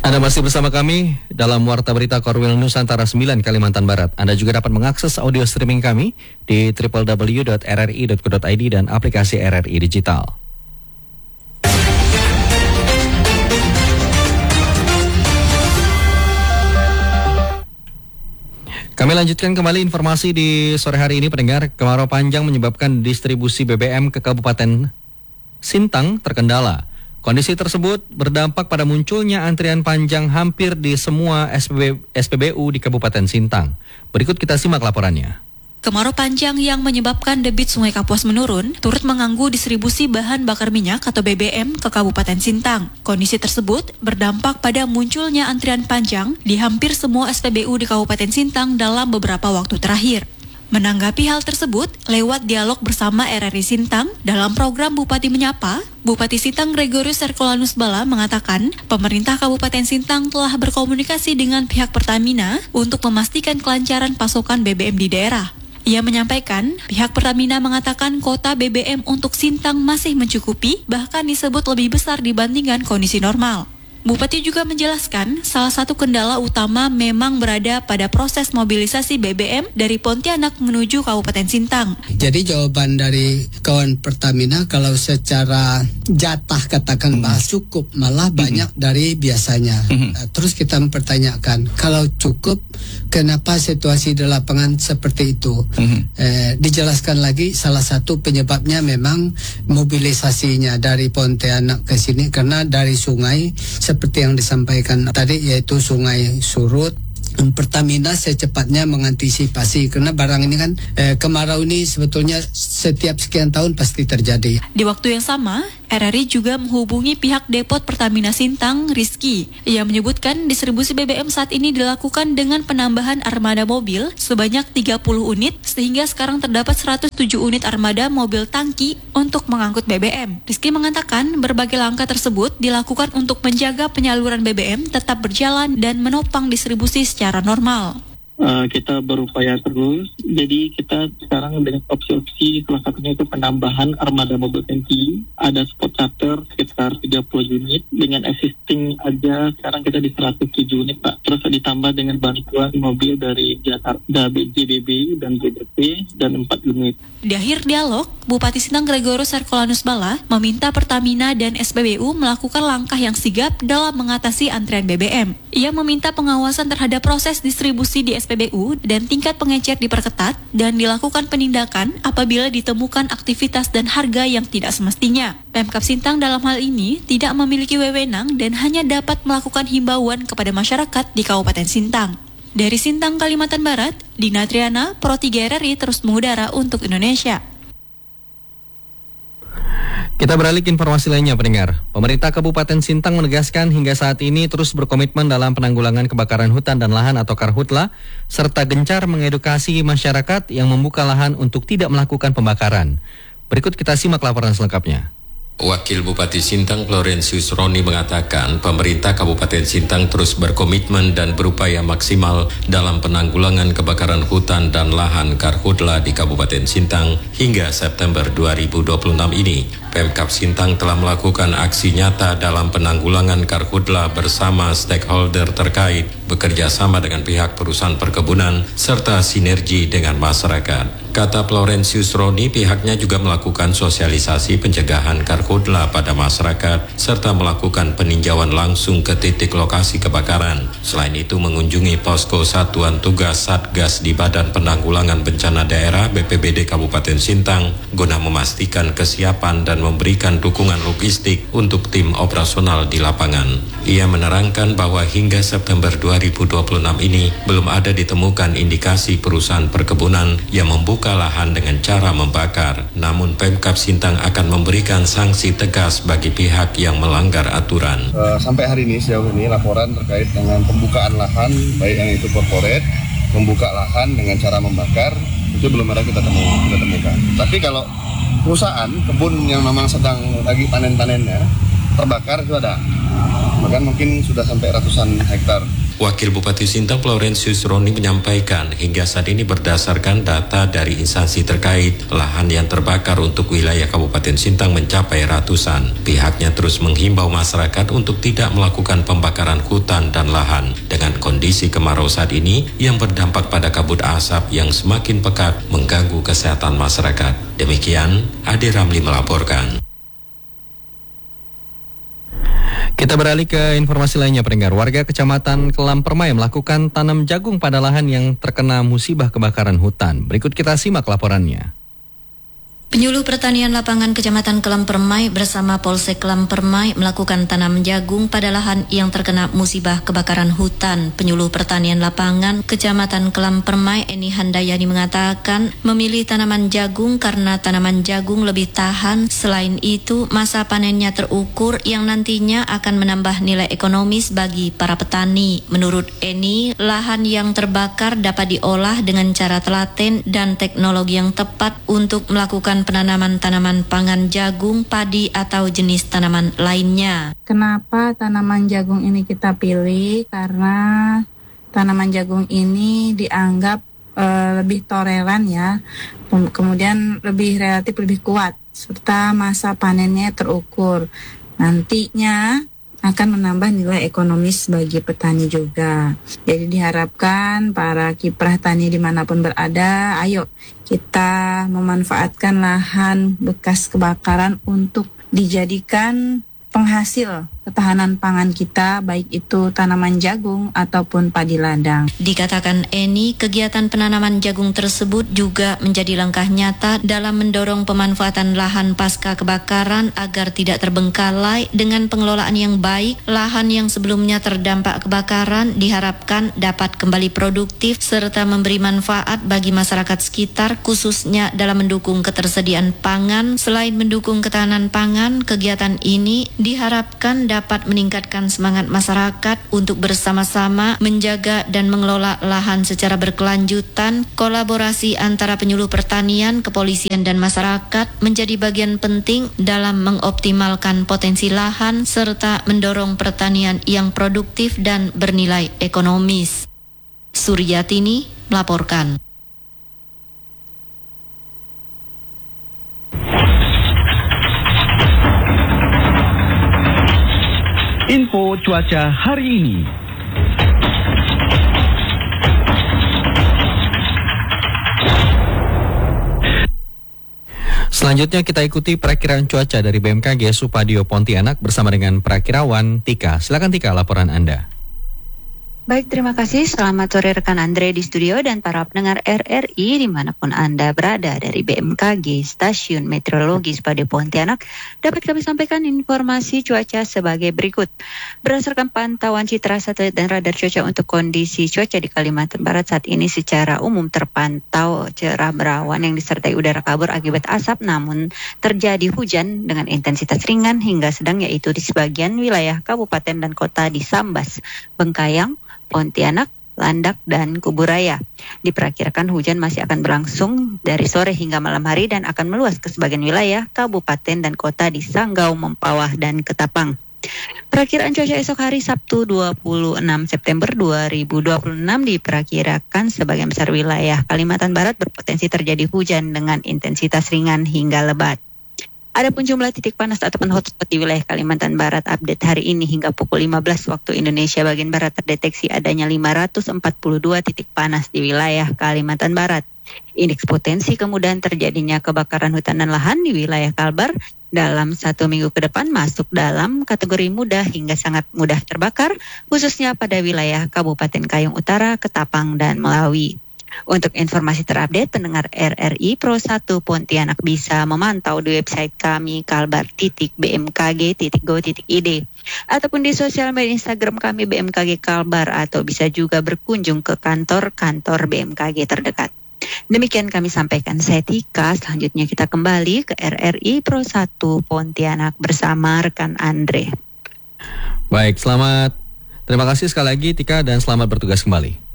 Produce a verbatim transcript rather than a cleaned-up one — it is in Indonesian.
Anda masih bersama kami dalam Warta Berita Korwil Nusantara sembilan Kalimantan Barat. Anda juga dapat mengakses audio streaming kami di w w w dot r r i dot co dot i d dan aplikasi R R I Digital. Kami lanjutkan kembali informasi di sore hari ini, pendengar. Kemarau panjang menyebabkan distribusi B B M ke Kabupaten Sintang terkendala. Kondisi tersebut berdampak pada munculnya antrian panjang hampir di semua S P B U di Kabupaten Sintang. Berikut kita simak laporannya. Kemarau panjang yang menyebabkan debit Sungai Kapuas menurun turut mengganggu distribusi bahan bakar minyak atau B B M ke Kabupaten Sintang. Kondisi tersebut berdampak pada munculnya antrian panjang di hampir semua S P B U di Kabupaten Sintang dalam beberapa waktu terakhir. Menanggapi hal tersebut, lewat dialog bersama R R I Sintang dalam program Bupati Menyapa, Bupati Sintang Gregorius Herculanus Bala mengatakan pemerintah Kabupaten Sintang telah berkomunikasi dengan pihak Pertamina untuk memastikan kelancaran pasokan B B M di daerah. Ia menyampaikan, pihak Pertamina mengatakan kuota B B M untuk Sintang masih mencukupi, bahkan disebut lebih besar dibandingkan kondisi normal. Bupati juga menjelaskan, salah satu kendala utama memang berada pada proses mobilisasi B B M dari Pontianak menuju Kabupaten Sintang. Jadi jawaban dari kawan Pertamina, kalau secara jatah katakan bahwa cukup, malah banyak dari biasanya. Nah, terus kita mempertanyakan, kalau cukup, kenapa situasi di lapangan seperti itu? Eh, dijelaskan lagi, salah satu penyebabnya memang mobilisasinya dari Pontianak ke sini, karena dari sungai, seperti yang disampaikan tadi, yaitu sungai surut. Pertamina secepatnya mengantisipasi, karena barang ini kan eh, kemarau ini sebetulnya setiap sekian tahun pasti terjadi. Di waktu yang sama, R R I juga menghubungi pihak Depot Pertamina Sintang, Rizky. Ia menyebutkan distribusi B B M saat ini dilakukan dengan penambahan armada mobil sebanyak tiga puluh unit, sehingga sekarang terdapat seratus tujuh unit armada mobil tangki untuk mengangkut B B M. Rizky mengatakan berbagai langkah tersebut dilakukan untuk menjaga penyaluran B B M tetap berjalan dan menopang distribusi secara normal. Uh, kita berupaya terus, jadi kita sekarang dengan opsi-opsi, salah satunya itu penambahan armada mobil tangki, ada spot charter sekitar tiga puluh unit, dengan existing aja sekarang kita di seratus tujuh unit Pak, terus ditambah dengan bantuan mobil dari Jakarta, J B B dan J B P dan empat unit. Di akhir dialog, Bupati Sintang Gregorius Herculanus Bala meminta Pertamina dan S P B U melakukan langkah yang sigap dalam mengatasi antrian B B M. Ia meminta pengawasan terhadap proses distribusi di S P B U dan tingkat pengecer diperketat dan dilakukan penindakan apabila ditemukan aktivitas dan harga yang tidak semestinya. Pemkab Sintang dalam hal ini tidak memiliki wewenang dan hanya dapat melakukan himbauan kepada masyarakat di Kabupaten Sintang. Dari Sintang, Kalimantan Barat, Dina Triana, Pro tiga R R I terus mengudara untuk Indonesia. Kita beralih ke informasi lainnya, pendengar. Pemerintah Kabupaten Sintang menegaskan hingga saat ini terus berkomitmen dalam penanggulangan kebakaran hutan dan lahan atau Karhutla, serta gencar mengedukasi masyarakat yang membuka lahan untuk tidak melakukan pembakaran. Berikut kita simak laporan selengkapnya. Wakil Bupati Sintang Florentius Roni mengatakan pemerintah Kabupaten Sintang terus berkomitmen dan berupaya maksimal dalam penanggulangan kebakaran hutan dan lahan Karhutla di Kabupaten Sintang hingga September dua ribu dua puluh enam ini. Pemkab Sintang telah melakukan aksi nyata dalam penanggulangan Karhutla bersama stakeholder terkait, bekerja sama dengan pihak perusahaan perkebunan, serta sinergi dengan masyarakat. Kata Florentius Roni, pihaknya juga melakukan sosialisasi pencegahan Karhutla pada masyarakat, serta melakukan peninjauan langsung ke titik lokasi kebakaran. Selain itu mengunjungi posko Satuan Tugas Satgas di Badan Penanggulangan Bencana Daerah B P B D Kabupaten Sintang, guna memastikan kesiapan dan memberikan dukungan logistik untuk tim operasional di lapangan. Ia menerangkan bahwa hingga September dua ribu dua puluh enam ini belum ada ditemukan indikasi perusahaan perkebunan yang membuka lahan dengan cara membakar. Namun Pemkab Sintang akan memberikan sanksi tegas bagi pihak yang melanggar aturan. Uh, sampai hari ini sejauh ini laporan terkait dengan pembukaan lahan, baik yang itu corporate, membuka lahan dengan cara membakar, itu belum ada kita, temu, kita temukan. Tapi kalau perusahaan kebun yang memang sedang lagi panen-panennya terbakar itu ada, bahkan mungkin sudah sampai ratusan hektar. Wakil Bupati Sintang Florentius Roni menyampaikan hingga saat ini berdasarkan data dari instansi terkait, lahan yang terbakar untuk wilayah Kabupaten Sintang mencapai ratusan. Pihaknya terus menghimbau masyarakat untuk tidak melakukan pembakaran hutan dan lahan dengan kondisi kemarau saat ini yang berdampak pada kabut asap yang semakin pekat mengganggu kesehatan masyarakat. Demikian Ade Ramli melaporkan. Kita beralih ke informasi lainnya, pendengar. Warga Kecamatan Kelam Permai melakukan tanam jagung pada lahan yang terkena musibah kebakaran hutan. Berikut kita simak laporannya. Penyuluh Pertanian Lapangan Kecamatan Kelam Permai bersama Polsek Kelam Permai melakukan tanam jagung pada lahan yang terkena musibah kebakaran hutan. Penyuluh Pertanian Lapangan Kecamatan Kelam Permai Eni Handayani mengatakan memilih tanaman jagung karena tanaman jagung lebih tahan. Selain itu, masa panennya terukur yang nantinya akan menambah nilai ekonomis bagi para petani. Menurut Eni, lahan yang terbakar dapat diolah dengan cara telaten dan teknologi yang tepat untuk melakukan penanaman tanaman pangan jagung, padi, atau jenis tanaman lainnya. Kenapa tanaman jagung ini kita pilih? Karena tanaman jagung ini dianggap e, lebih toleran ya, kemudian lebih relatif lebih kuat, serta masa panennya terukur. Nantinya akan menambah nilai ekonomis bagi petani juga. Jadi diharapkan para kiprah tani dimanapun berada, ayo kita memanfaatkan lahan bekas kebakaran untuk dijadikan penghasil ketahanan pangan kita, baik itu tanaman jagung ataupun padi ladang. Dikatakan Eni, kegiatan penanaman jagung tersebut juga menjadi langkah nyata dalam mendorong pemanfaatan lahan pasca kebakaran agar tidak terbengkalai. Dengan pengelolaan yang baik, lahan yang sebelumnya terdampak kebakaran diharapkan dapat kembali produktif serta memberi manfaat bagi masyarakat sekitar, khususnya dalam mendukung ketersediaan pangan. Selain mendukung ketahanan pangan, kegiatan ini diharapkan dapat meningkatkan semangat masyarakat untuk bersama-sama menjaga dan mengelola lahan secara berkelanjutan. Kolaborasi antara penyuluh pertanian, kepolisian, dan masyarakat menjadi bagian penting dalam mengoptimalkan potensi lahan serta mendorong pertanian yang produktif dan bernilai ekonomis. Suryatini melaporkan. Info cuaca hari ini. Selanjutnya kita ikuti perakiraan cuaca dari B M K G Supadio Pontianak bersama dengan perakirawan Tika. Silakan Tika, laporan Anda. Baik, terima kasih. Selamat sore rekan Andre di studio dan para pendengar R R I dimanapun Anda berada. Dari B M K G Stasiun Meteorologi Supadio Pontianak dapat kami sampaikan informasi cuaca sebagai berikut. Berdasarkan pantauan citra satelit dan radar cuaca untuk kondisi cuaca di Kalimantan Barat saat ini secara umum terpantau cerah berawan yang disertai udara kabur akibat asap, namun terjadi hujan dengan intensitas ringan hingga sedang, yaitu di sebagian wilayah kabupaten dan kota di Sambas, Bengkayang, Pontianak, Landak, dan Kuburaya. Diperkirakan hujan masih akan berlangsung dari sore hingga malam hari dan akan meluas ke sebagian wilayah kabupaten dan kota di Sanggau, Mempawah, dan Ketapang. Perakiraan cuaca esok hari Sabtu dua puluh enam September dua ribu dua puluh enam diperkirakan sebagian besar wilayah Kalimantan Barat berpotensi terjadi hujan dengan intensitas ringan hingga lebat. Adapun jumlah titik panas ataupun hotspot di wilayah Kalimantan Barat update hari ini hingga pukul lima belas waktu Indonesia bagian Barat terdeteksi adanya lima ratus empat puluh dua titik panas di wilayah Kalimantan Barat. Indeks potensi kemudahan terjadinya kebakaran hutan dan lahan di wilayah Kalbar dalam satu minggu ke depan masuk dalam kategori mudah hingga sangat mudah terbakar, khususnya pada wilayah Kabupaten Kayong Utara, Ketapang, dan Melawi. Untuk informasi terupdate, pendengar R R I Pro satu Pontianak bisa memantau di website kami kalbar titik b m k g titik go titik i d ataupun di sosial media Instagram kami B M K G Kalbar, atau bisa juga berkunjung ke kantor-kantor B M K G terdekat. Demikian kami sampaikan, saya Tika. Selanjutnya kita kembali ke R R I Pro satu Pontianak bersama rekan Andre. Baik, selamat. Terima kasih sekali lagi Tika dan selamat bertugas kembali.